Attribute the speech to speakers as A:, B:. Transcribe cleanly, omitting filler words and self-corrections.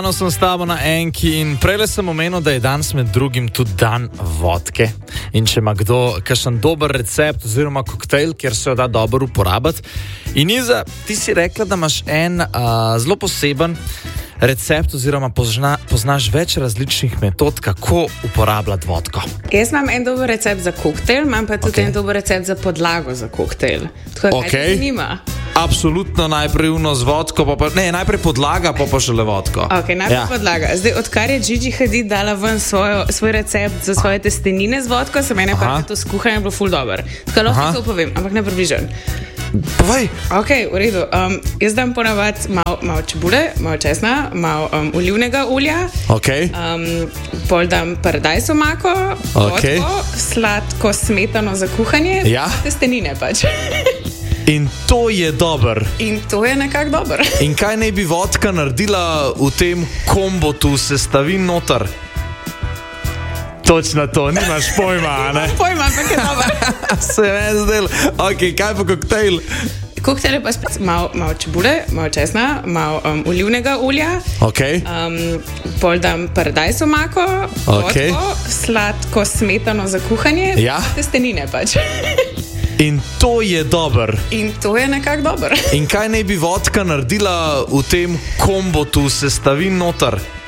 A: Sem s tabo na enki in prejle sem omenil, da je danes med drugim tudi dan vodke. In če ima kdo kakšen dober recept oziroma koktejl, kjer se jo da dobro uporabiti. In Iza, ti si rekla, da imaš en zelo poseben recept oziroma poznaš več različnih metod, kako uporabljati vodko.
B: Jaz imam en dober recept za koktejl, imam pa tudi en dober recept za podlago za koktejl. Tako, kaj te zanima?
A: Absolutno najprej uno z vodko, najprej podlaga, pa šele vodko.
B: Ok, najprej podlaga. Zdaj, odkar je Gigi Hadid dala ven svoj recept za svoje testenine z vodko, se mene pa to skuhanje bilo ful dober. Tako lahko to povem, ampak ne približen.
A: Povej.
B: Ok, v redu. Jaz dam ponavadi malo čebule, malo česna, malo olivnega olja.
A: Ok.
B: Pol dam paradajz omako, vodko, sladko smetano za kuhanje, testenine pač.
A: In to je dober.
B: In to je nekako dober.
A: In kaj naj bi vodka naredila v tem kombotu sestavin noter? Točno to, nimaš pojma, ne?
B: Nimam pojma, ampak je dober.
A: Se meni zdel. Ok, kaj pa koktejl?
B: Koktejl je pa spet malo čebule, malo česna, malo olivnega olja.
A: Ok.
B: Pol dam paradajz omako, vodko, sladko smetano za kuhanje, testenine pač.
A: In to je dober.
B: In to je nekako dober.
A: In kaj naj bi vodka naredila v tem kombotu sestavin noter?